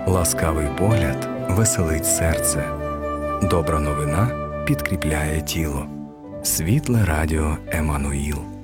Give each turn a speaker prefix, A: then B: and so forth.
A: Ласкавий погляд веселить серце. Добра новина підкріпляє тіло. Світле радіо Еммануїл.